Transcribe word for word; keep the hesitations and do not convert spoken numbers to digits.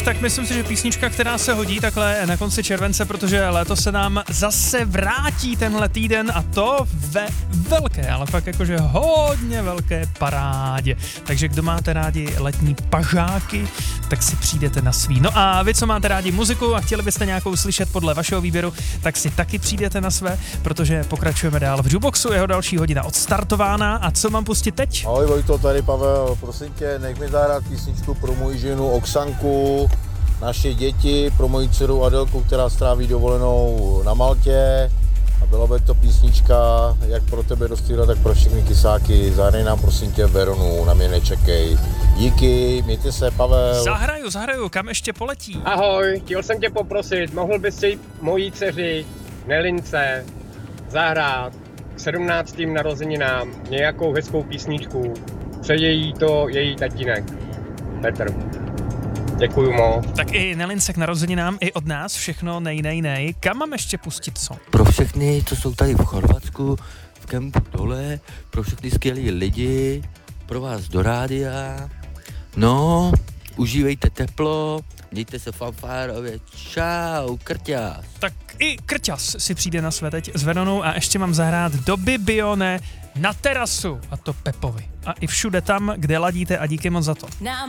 tak myslím si, že písnička, která se hodí takhle na konci července, protože léto se nám zase vrátí tenhle týden a to ve velké, ale fakt jakože hodně velké parádě. Takže kdo máte rádi letní pažáky, tak si přijdete na svý. No a vy, co máte rádi muziku a chtěli byste nějakou slyšet podle vašeho výběru, tak si taky přijdete na své, protože pokračujeme dál v Jukeboxu, jeho další hodina odstartována. A co mám pustit teď? Ahoj Vojto, tady Pavel, prosím tě, nech mi zahrát písničku pro moji ženu Oksanku, naše děti, pro moji dceru Adelku, která stráví dovolenou na Maltě. A byla by to písnička jak pro tebe dostýla, tak pro všechny kysáky. Zahraj nám prosím tě Veronu, na mě nečekej. Díky, mějte se, Pavel. Zahraju, zahraju, kam ještě poletí? Ahoj, chtěl jsem tě poprosit, mohl bys si mojí dceři Nelince zahrát k sedmnáctým narozeninám nějakou hezkou písničku. Přeje jí to její tatínek, Petr. Děkuju moc. Tak i Nelince k narozeninám, i od nás všechno nej, nej, nej. Kam mám ještě pustit co? Pro všechny, co jsou tady v Chorvatsku, v kempu dole, pro všechny skvělý lidi, pro vás do rádia. No, užívejte teplo, mějte se fanfárově. Čau, krťas. Tak i Krťas si přijde na své teď s Veronou a ještě mám zahrát do Bibione na terasu, a to Pepovi. A i všude tam, kde ladíte, a díky moc za to.